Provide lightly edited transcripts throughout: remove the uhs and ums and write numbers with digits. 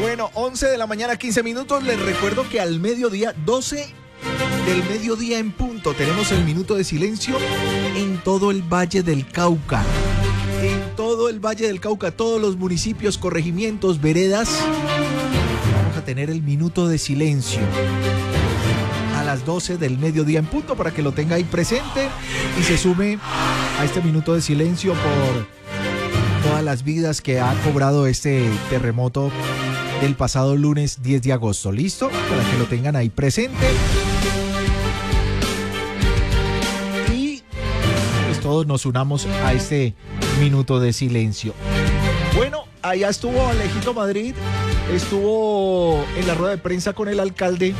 Bueno, 11 de la mañana, 15 minutos. Les recuerdo que al mediodía, 12 del mediodía en punto, tenemos el minuto de silencio en todo el Valle del Cauca. En todo el Valle del Cauca, todos los municipios, corregimientos, veredas, vamos a tener el minuto de silencio a las 12 del mediodía en punto para que lo tenga ahí presente y se sume a este minuto de silencio por todas las vidas que ha cobrado este terremoto del pasado lunes 10 de agosto. ¿Listo? Para que lo tengan ahí presente. Y pues todos nos unamos a este minuto de silencio. Bueno, allá estuvo Alejito Madrid, estuvo en la rueda de prensa con el alcalde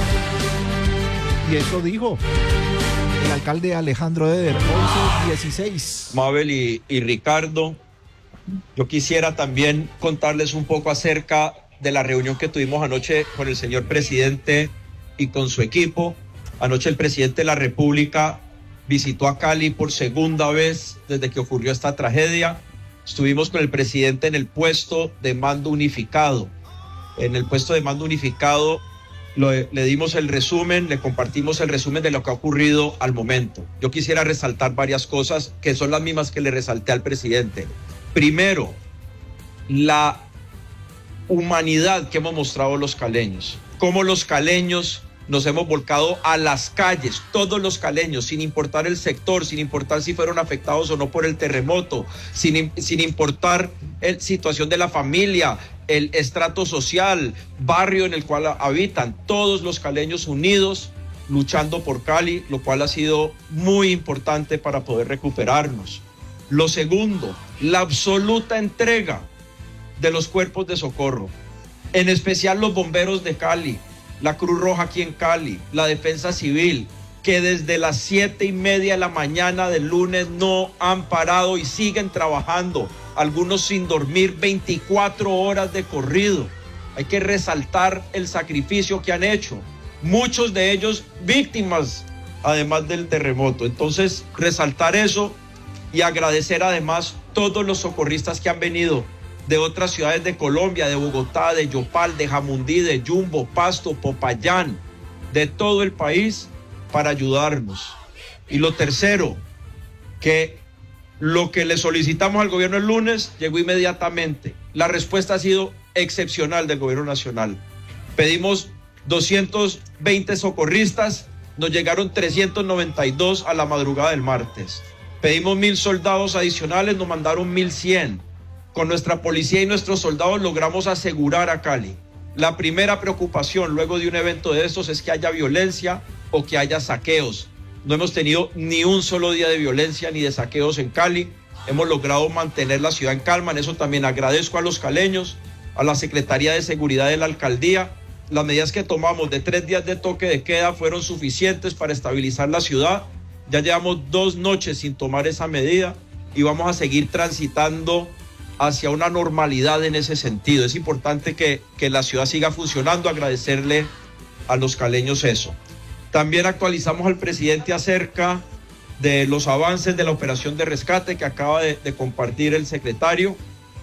y eso dijo el alcalde Alejandro Eder, 11-16. Mabel y Ricardo, yo quisiera también contarles un poco acerca de la reunión que tuvimos anoche con el señor presidente y con su equipo. Anoche el presidente de la República visitó a Cali por segunda vez desde que ocurrió esta tragedia. Estuvimos con el presidente en el puesto de mando unificado. En el puesto de mando unificado le dimos el resumen, le compartimos el resumen de lo que ha ocurrido al momento. Yo quisiera resaltar varias cosas que son las mismas que le resalté al presidente. Primero, la humanidad que hemos mostrado los caleños, cómo los caleños nos hemos volcado a las calles, todos los caleños, sin importar el sector, sin importar si fueron afectados o no por el terremoto, sin importar la situación de la familia, el estrato social, barrio en el cual habitan, todos los caleños unidos luchando por Cali, lo cual ha sido muy importante para poder recuperarnos. Lo segundo, la absoluta entrega de los cuerpos de socorro, en especial los bomberos de Cali, la Cruz Roja aquí en Cali, la Defensa Civil, que desde las 7:30 de la mañana del lunes no han parado y siguen trabajando, algunos sin dormir 24 horas de corrido. Hay que resaltar el sacrificio que han hecho, muchos de ellos víctimas además del terremoto. Entonces, resaltar eso y agradecer además todos los socorristas que han venido de otras ciudades de Colombia, de Bogotá, de Yopal, de Jamundí, de Yumbo, Pasto, Popayán, de todo el país para ayudarnos. Y lo tercero, que lo que le solicitamos al gobierno el lunes llegó inmediatamente. La respuesta ha sido excepcional del gobierno nacional. Pedimos 220 socorristas, nos llegaron 392 a la madrugada del martes. Pedimos 1,000 soldados adicionales, nos mandaron 1,100. Con nuestra policía y nuestros soldados logramos asegurar a Cali. La primera preocupación luego de un evento de estos es que haya violencia o que haya saqueos. No hemos tenido ni un solo día de violencia ni de saqueos en Cali. Hemos logrado mantener la ciudad en calma. En eso también agradezco a los caleños, a la Secretaría de Seguridad de la Alcaldía. Las medidas que tomamos de 3 días de toque de queda fueron suficientes para estabilizar la ciudad. Ya llevamos 2 noches sin tomar esa medida y vamos a seguir transitando hacia una normalidad en ese sentido. Es importante que la ciudad siga funcionando, agradecerle a los caleños eso. También actualizamos al presidente acerca de los avances de la operación de rescate que acaba de compartir el secretario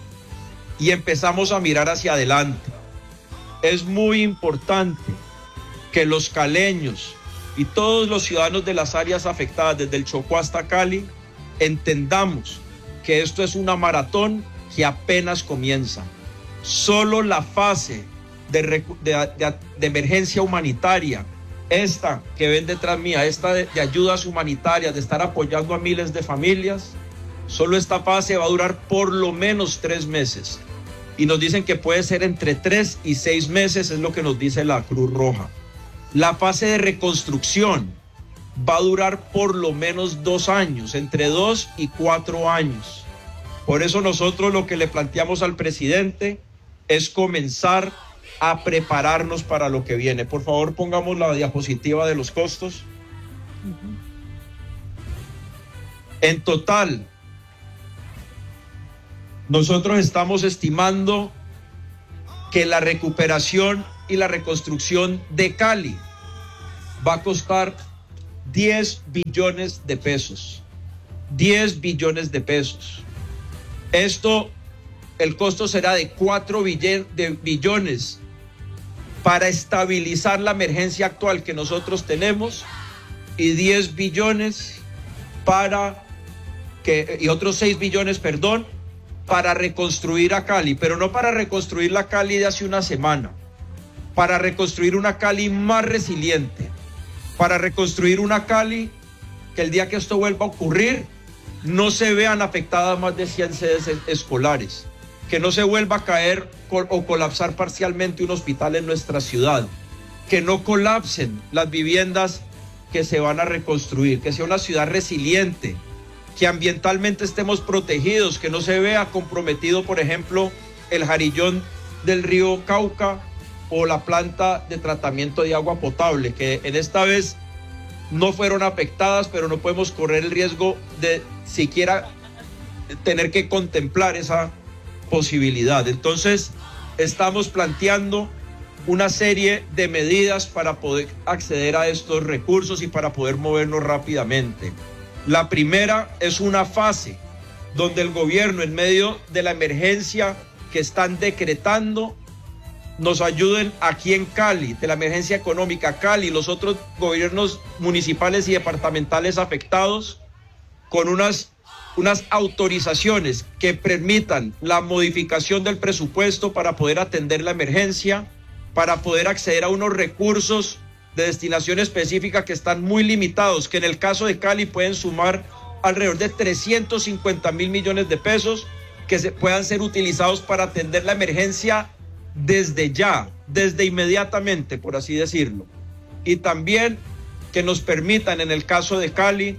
y empezamos a mirar hacia adelante. Es muy importante que los caleños y todos los ciudadanos de las áreas afectadas, desde el Chocó hasta Cali, entendamos que esto es una maratón que apenas comienza. Solo la fase de emergencia humanitaria, esta que ven detrás mía, esta de ayudas humanitarias, de estar apoyando a miles de familias, solo esta fase va a durar por lo menos 3 meses. Y nos dicen que puede ser entre 3 y 6 meses, es lo que nos dice la Cruz Roja. La fase de reconstrucción va a durar por lo menos 2 años, entre 2 y 4 años. Por eso nosotros lo que le planteamos al presidente es comenzar a prepararnos para lo que viene. Por favor, pongamos la diapositiva de los costos. En total, nosotros estamos estimando que la recuperación y la reconstrucción de Cali va a costar 10 billones de pesos. 10 billones de pesos. Esto el costo será de 4 billones para estabilizar la emergencia actual que nosotros tenemos y 10 billones y otros 6 billones, para reconstruir a Cali, pero no para reconstruir la Cali de hace una semana, para reconstruir una Cali más resiliente, para reconstruir una Cali que el día que esto vuelva a ocurrir no se vean afectadas más de 100 sedes escolares, que no se vuelva a caer o colapsar parcialmente un hospital en nuestra ciudad, que no colapsen las viviendas que se van a reconstruir, que sea una ciudad resiliente, que ambientalmente estemos protegidos, que no se vea comprometido, por ejemplo, el Jarillón del río Cauca o la planta de tratamiento de agua potable, que en esta vez no fueron afectadas, pero no podemos correr el riesgo de siquiera tener que contemplar esa posibilidad. Entonces, estamos planteando una serie de medidas para poder acceder a estos recursos y para poder movernos rápidamente. La primera es una fase donde el gobierno, en medio de la emergencia que están decretando, nos ayuden aquí en Cali, de la emergencia económica, Cali, los otros gobiernos municipales y departamentales afectados, con unas autorizaciones que permitan la modificación del presupuesto para poder atender la emergencia, para poder acceder a unos recursos de destinación específica que están muy limitados, que en el caso de Cali pueden sumar alrededor de 350 mil millones de pesos que puedan ser utilizados para atender la emergencia desde ya, desde inmediatamente, por así decirlo. Y también que nos permitan, en el caso de Cali,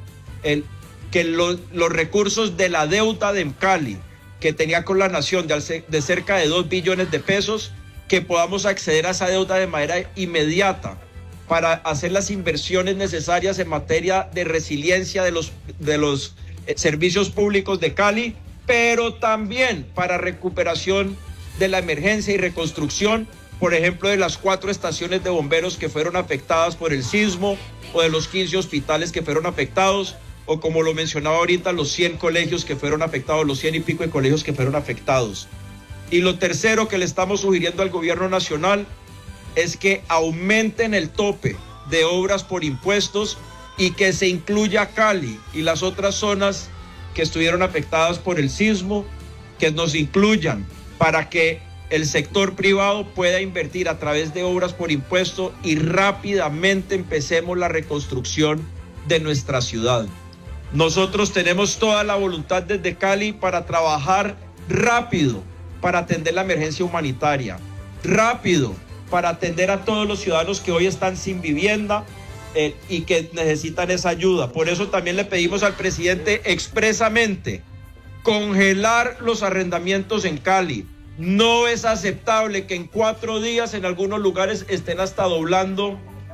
que los recursos de la deuda de Cali, que tenía con la nación de cerca de 2 billones de pesos, que podamos acceder a esa deuda de manera inmediata para hacer las inversiones necesarias en materia de resiliencia de los servicios públicos de Cali, pero también para recuperación de la emergencia y reconstrucción, por ejemplo, de las 4 estaciones de bomberos que fueron afectadas por el sismo, o de los 15 hospitales que fueron afectados, o como lo mencionaba ahorita, los 100 colegios que fueron afectados, los 100 y pico de colegios que fueron afectados. Y lo tercero que le estamos sugiriendo al gobierno nacional es que aumenten el tope de obras por impuestos y que se incluya Cali y las otras zonas que estuvieron afectadas por el sismo, que nos incluyan para que el sector privado pueda invertir a través de obras por impuesto y rápidamente empecemos la reconstrucción de nuestra ciudad. Nosotros tenemos toda la voluntad desde Cali para trabajar rápido para atender la emergencia humanitaria, rápido para atender a todos los ciudadanos que hoy están sin vivienda y que necesitan esa ayuda. Por eso también le pedimos al presidente expresamente congelar los arrendamientos en Cali. No es aceptable que en 4 días en algunos lugares estén hasta doblando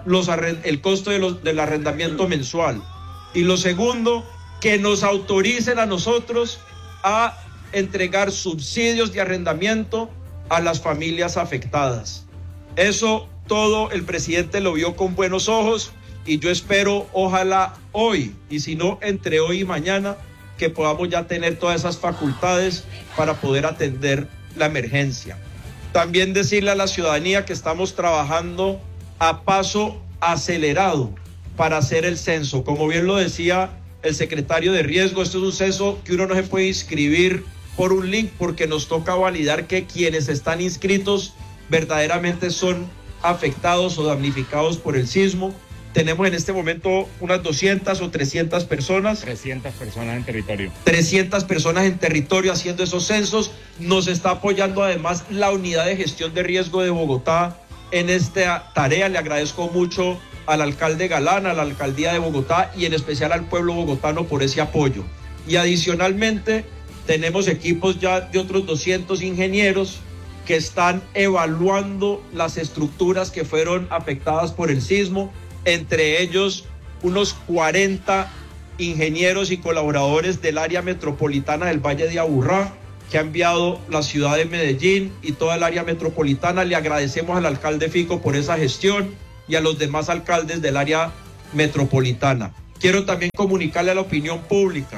el costo del arrendamiento mensual. Y lo segundo, que nos autoricen a nosotros a entregar subsidios de arrendamiento a las familias afectadas. Eso todo el presidente lo vio con buenos ojos y yo espero, ojalá hoy, y si no, entre hoy y mañana, que podamos ya tener todas esas facultades para poder atender la emergencia. También decirle a la ciudadanía que estamos trabajando a paso acelerado para hacer el censo. Como bien lo decía el secretario de Riesgo, esto es un censo que uno no se puede inscribir por un link porque nos toca validar que quienes están inscritos verdaderamente son afectados o damnificados por el sismo. Tenemos en este momento unas 200 o 300 personas. 300 personas en territorio. 300 personas en territorio haciendo esos censos. Nos está apoyando además la Unidad de Gestión de Riesgo de Bogotá en esta tarea. Le agradezco mucho al alcalde Galán, a la alcaldía de Bogotá y en especial al pueblo bogotano por ese apoyo. Y adicionalmente tenemos equipos ya de otros 200 ingenieros que están evaluando las estructuras que fueron afectadas por el sismo, entre ellos unos 40 ingenieros y colaboradores del área metropolitana del Valle de Aburrá, que ha enviado la ciudad de Medellín y toda el área metropolitana. Le agradecemos al alcalde Fico por esa gestión y a los demás alcaldes del área metropolitana. Quiero también comunicarle a la opinión pública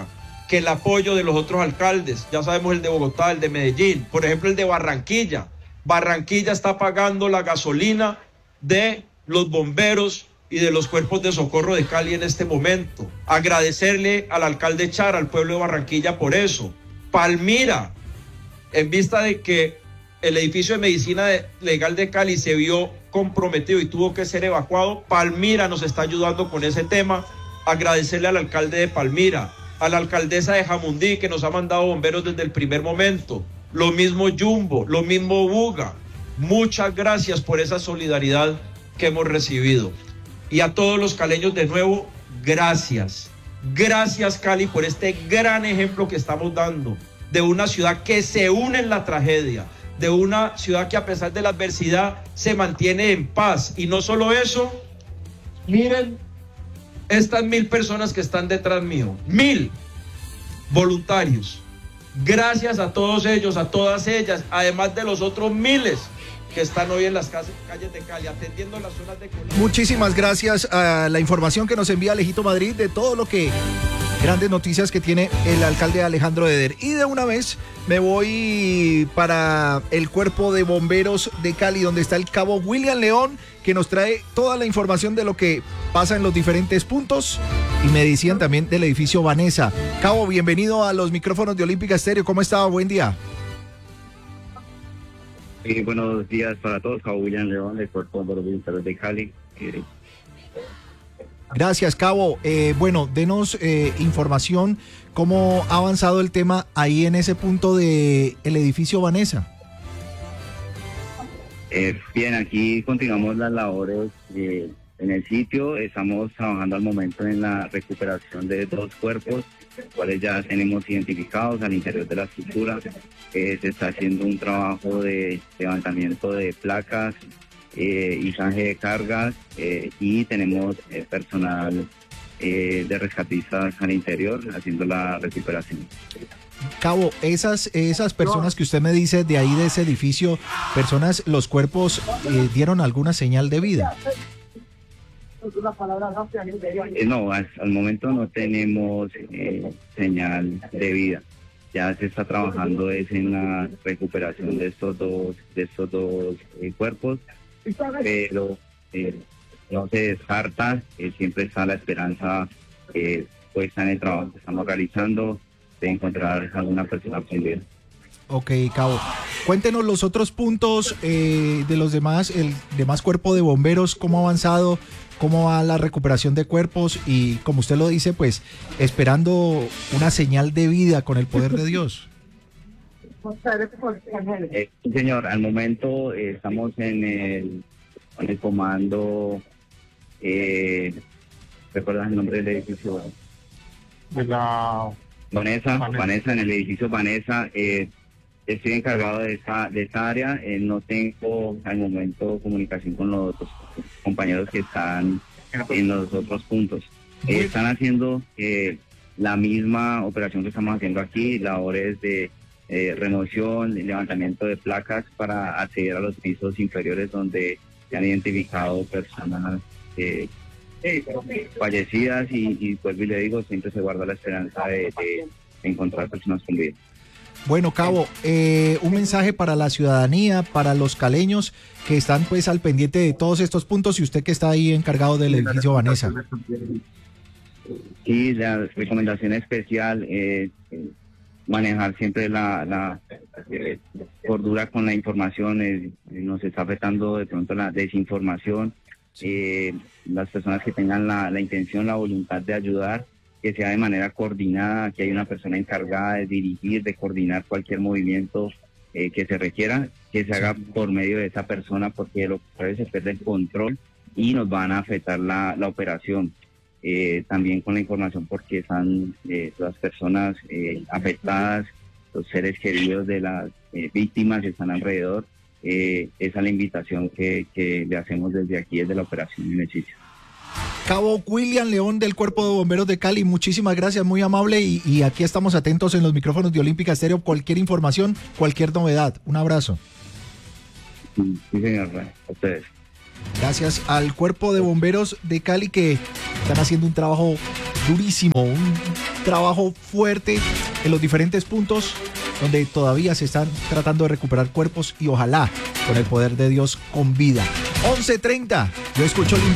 que el apoyo de los otros alcaldes. Ya sabemos el de Bogotá, el de Medellín, por ejemplo el de Barranquilla. Barranquilla está pagando la gasolina de los bomberos y de los cuerpos de socorro de Cali en este momento. Agradecerle al alcalde Chara, al pueblo de Barranquilla por eso. Palmira, en vista de que el edificio de medicina legal de Cali se vio comprometido y tuvo que ser evacuado, Palmira nos está ayudando con ese tema. Agradecerle al alcalde de Palmira, a la alcaldesa de Jamundí, que nos ha mandado bomberos desde el primer momento, lo mismo Jumbo, lo mismo Buga. Muchas gracias por esa solidaridad que hemos recibido. Y a todos los caleños de nuevo, gracias. Gracias, Cali, por este gran ejemplo que estamos dando de una ciudad que se une en la tragedia, de una ciudad que a pesar de la adversidad se mantiene en paz. Y no solo eso, miren estas 1.000 personas que están detrás mío, 1.000 voluntarios. Gracias a todos ellos, a todas ellas, además de los otros miles que están hoy en las calles de Cali, atendiendo las zonas de Colombia. Muchísimas gracias a la información que nos envía Alejito Madrid de todo lo que, grandes noticias que tiene el alcalde Alejandro Eder. Y de una vez me voy para el cuerpo de bomberos de Cali, donde está el cabo William León, que nos trae toda la información de lo que pasa en los diferentes puntos. Y me decían también del edificio Vanessa. Cabo, bienvenido a los micrófonos de Olímpica Estéreo. ¿Cómo está? Buen día. Buenos días para todos. Cabo William León, del Cuerpo de Bomberos Voluntarios de Cali. Gracias, Cabo. Bueno, denos información, cómo ha avanzado el tema ahí en ese punto del edificio Vanessa. Bien, aquí continuamos las labores en el sitio. Estamos trabajando al momento en la recuperación de 2 cuerpos, los cuales ya tenemos identificados al interior de la estructura. Se está haciendo un trabajo de levantamiento de placas, izaje de cargas, y tenemos personal de rescatistas al interior haciendo la recuperación. Cabo, esas personas que usted me dice de ahí, de ese edificio, personas, los cuerpos dieron alguna señal de vida. No, al momento no tenemos señal de vida. Ya se está trabajando en la recuperación de estos dos cuerpos, pero no se descarta, siempre está la esperanza puesta en el trabajo que estamos realizando de encontrar alguna persona prendida. Ok, Cabo. Cuéntenos los otros puntos de los demás, el demás cuerpo de bomberos, cómo ha avanzado, cómo va la recuperación de cuerpos y, como usted lo dice, pues esperando una señal de vida con el poder de Dios. Señor, al momento estamos en el comando, ¿recuerdas el nombre del edificio? De la Vanessa, en el edificio Vanessa. Estoy encargado de esta área. No tengo al momento comunicación con los otros compañeros que están en los otros puntos. Están haciendo la misma operación que estamos haciendo aquí, labores de remoción, levantamiento de placas para acceder a los pisos inferiores donde se han identificado personas fallecidas y vuelvo y le digo, siempre se guarda la esperanza de encontrar personas con vida. Bueno, Cabo, un mensaje para la ciudadanía, para los caleños que están pues al pendiente de todos estos puntos y usted que está ahí encargado del edificio Vanessa. Sí, la recomendación especial es manejar siempre la cordura con la información. Nos está afectando de pronto la desinformación. Las personas que tengan la intención, la voluntad de ayudar, que sea de manera coordinada, que haya una persona encargada de dirigir, de coordinar cualquier movimiento que se requiera, que se haga por medio de esa persona, porque lo que se pierde el control y nos van a afectar la operación. También con la información, porque están las personas afectadas, los seres queridos de las víctimas que están alrededor. Esa es la invitación que le hacemos desde aquí, desde la operación en el sitio. Cabo William León del Cuerpo de Bomberos de Cali, muchísimas gracias, muy amable, y aquí estamos atentos en los micrófonos de Olímpica Estéreo, cualquier información, cualquier novedad. Un abrazo. Sí, señor, a ustedes. Gracias al Cuerpo de Bomberos de Cali, que están haciendo un trabajo durísimo, un trabajo fuerte en los diferentes puntos donde todavía se están tratando de recuperar cuerpos y ojalá con el poder de Dios con vida. 11:30, yo escucho el